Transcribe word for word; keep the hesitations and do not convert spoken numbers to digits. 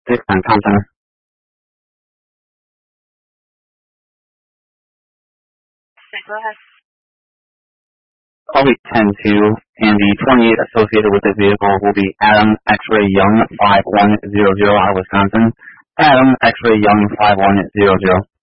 six nine Tom Center. Okay, go ahead. Copy ten two, and the twenty-eight associated with this vehicle will be Adam X-Ray Young five one zero zero out of Wisconsin. Adam X-Ray Young five one zero zero.